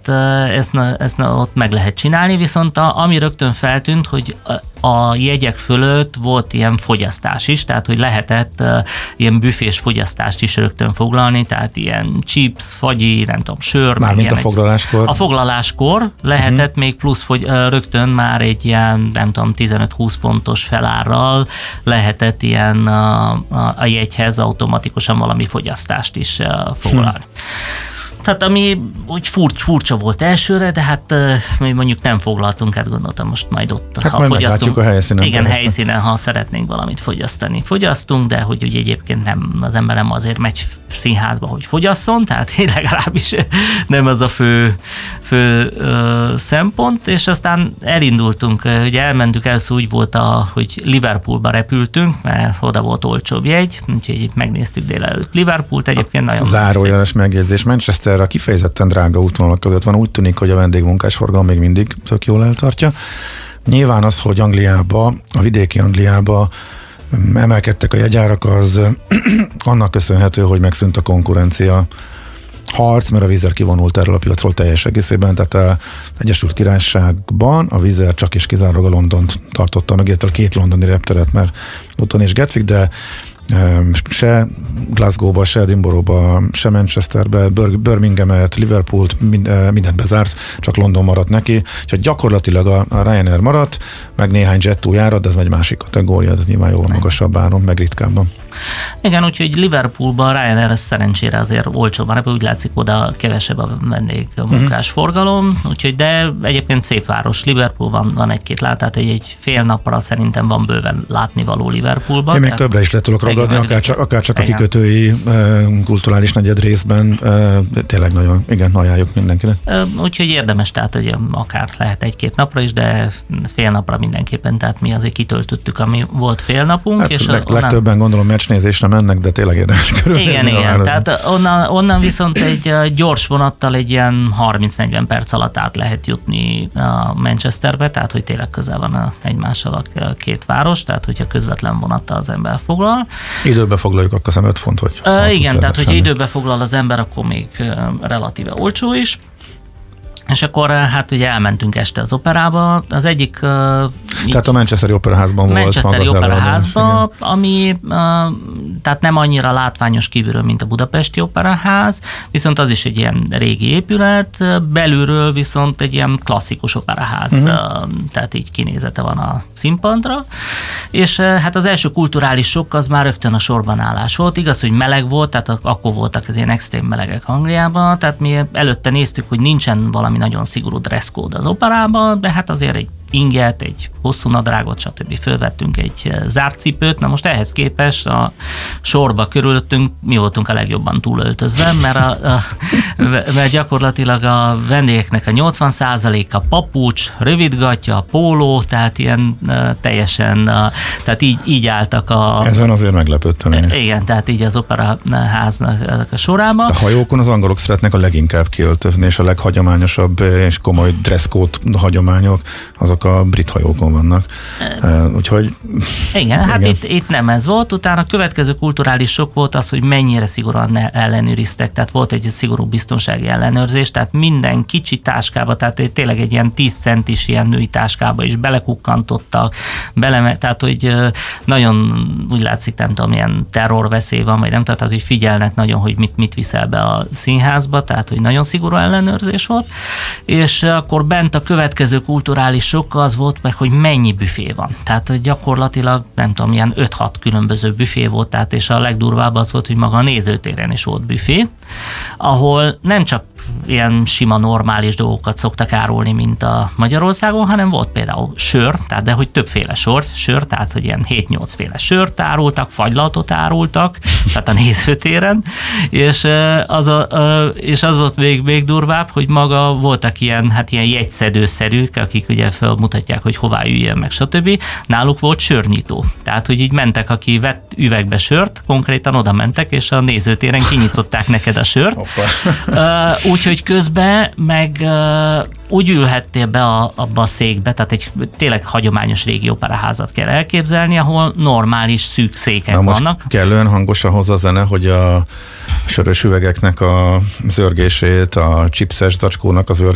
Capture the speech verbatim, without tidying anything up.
tehát ezt, ezt ott meg lehet csinálni, viszont a, ami rögtön feltűnt, hogy a jegyek fölött volt ilyen fogyasztás is, tehát hogy lehetett uh, ilyen büfés fogyasztást is rögtön foglalni, tehát ilyen chips, fagyi, nem tudom, sör. Mármint a foglaláskor? A foglaláskor lehetett uh-huh. még plusz fogy, uh, rögtön már egy ilyen, nem tudom, tizenöt-húsz fontos felárral lehetett ilyen uh, a, a jegyhez automatikusan valami fogyasztást is uh, foglalni. Hmm. Tehát ami úgy furcsa, furcsa volt elsőre, de hát mi mondjuk nem foglaltunk, hát gondoltam most majd ott, hát ha majd fogyasztunk. a helyszínen. Igen, persze. Helyszínen, ha szeretnénk valamit fogyasztani. Fogyasztunk, de hogy ugye egyébként nem, az ember nem azért megy színházba, hogy fogyasszon, tehát legalábbis nem az a fő, fő ö, szempont, és aztán elindultunk, ugye elmentünk, először úgy volt, a, hogy Liverpoolba repültünk, mert oda volt olcsóbb jegy, úgyhogy megnéztük délelőtt Liverpoolt, egyébként nagyon zárójeles megjegyzés, Manchester a kifejezetten drága útvonalak között van, úgy tűnik, hogy a vendégmunkás forgalom még mindig tök jól eltartja. Nyilván az, hogy Angliába, a vidéki Angliába emelkedtek a jegyárak, az annak köszönhető, hogy megszűnt a konkurencia harc, mert a Wizz Air kivonult erről a piacról teljes egészében, tehát az Egyesült Királyságban a Wizz Air csak és kizárólag a Londont tartotta meg, illetve a két londoni repteret, mert Luton és Gatwick, de se Glasgow-ba, se Edinburgh-ba, se Manchesterbe, Birminghamet, Liverpoolt, mindent bezárt, csak London maradt neki. Úgyhogy gyakorlatilag a, a Ryanair maradt, meg néhány Jet2 járat, de ez egy másik kategória, ez nyilván jóval magasabb áron, meg ritkábban. Igen, úgyhogy Liverpoolban Ryanair szerencsére azért olcsóban, mert úgy látszik, oda kevesebb a vendégmunkás uh-huh. forgalom, úgyhogy de egyébként szép város. Liverpool van, van egy-két látát, egy, egy fél napra szerintem van bőven látnivaló Liverpoolban. Én még többre is le tudok ragadni, akár csak, akár csak a kikötői kulturális negyed részben, tényleg nagyon, igen, ajánljuk mindenkinek. Úgyhogy érdemes, tehát hogy akár lehet egy-két napra is, de fél napra mindenképpen, tehát mi azért kitöltöttük, ami volt fél napunk. Hát és leg, onnan... legtöbben gondolom meccsnézésre mennek, de tényleg érdemes körülbelül. Igen, igen, tehát onnan, onnan viszont egy gyors vonattal egy ilyen harminc-negyven perc alatt át lehet jutni a Manchesterbe, tehát hogy tényleg közel van a, egymással a két város, tehát hogyha közvetlen vonattal az ember foglal. Időbe foglaljuk, akkor hiszem öt font, vagy. Uh, igen, tehát hogyha időbe foglal az ember, akkor még uh, relatíve olcsó is. És akkor hát ugye elmentünk este az operába. Az egyik... Uh, tehát a Manchesteri Operaházban volt Manchesteri Operaházban, ami uh, tehát nem annyira látványos kívülről, mint a Budapesti Operaház, viszont az is egy ilyen régi épület, belülről viszont egy ilyen klasszikus operaház, uh-huh. uh, tehát így kinézete van a színpadra. És uh, hát az első kulturális sok az már rögtön a sorban állás volt. Igaz, hogy meleg volt, tehát akkor voltak az ilyen extrém melegek Angliában, tehát mi előtte néztük, hogy nincsen valami nagyon szigorú dresszkód az operában, de hát azért egy inget, egy hosszú nadrágot, stb. Fölvettünk egy zárt cipőt. Na most ehhez képest a sorba körülöttünk mi voltunk a legjobban túlöltözve, mert, a, a, mert gyakorlatilag a vendégeknek a nyolcvan százaléka papucs, rövidgatja, póló, tehát ilyen uh, teljesen, uh, tehát így, így álltak a... Ezen azért meglepődtem én. Igen, tehát így az operaháznak a sorában. A hajókon az angolok szeretnek a leginkább kiöltözni, és a leghagyományosabb és komoly dresszkód hagyományok, azok a brit hajókon vannak. Uh, úgyhogy... Igen, hát igen. Itt, itt nem ez volt. Utána a következő kulturális sok volt az, hogy mennyire szigorúan ellenőriztek. Tehát volt egy szigorú biztonsági ellenőrzés, tehát minden kicsi táskába, tehát tényleg egy ilyen tíz centis ilyen női táskába is belekukkantottak, bele, tehát hogy nagyon úgy látszik, nem tudom, ilyen terrorveszély van, vagy nem tudom, tehát hogy figyelnek nagyon, hogy mit, mit viszel be a színházba, tehát hogy nagyon szigorú ellenőrzés volt. És akkor bent a következő kulturális sok az volt meg, hogy mennyi büfé van. Tehát, hogy gyakorlatilag, nem tudom, ilyen öt-hat különböző büfé volt, tehát és a legdurvább az volt, hogy maga a nézőtéren is volt büfé, ahol nem csak ilyen sima, normális dolgokat szoktak árulni, mint a Magyarországon, hanem volt például sör, tehát de hogy többféle sor, sör, tehát hogy ilyen hét-nyolc féle sört árultak, fagylaltot árultak, tehát a nézőtéren, és az, a, és az volt még, még durvább, hogy maga voltak ilyen, hát ilyen jegyszedőszerűk, akik ugye felmutatják, hogy hová üljön meg, stb. Náluk volt sörnyitó. Tehát, hogy így mentek, aki vett üvegbe sört, konkrétan oda mentek, és a nézőtéren kinyitották neked a sört. Uh, Úgyhogy közben meg uh, úgy ülhettél be a, abba a székbe, tehát egy tényleg hagyományos régi operaházat kell elképzelni, ahol normális szűk székek Na most vannak. Kellően hangos ahhoz a zene, hogy a sörös üvegeknek a zörgését, a chipses zacskónak az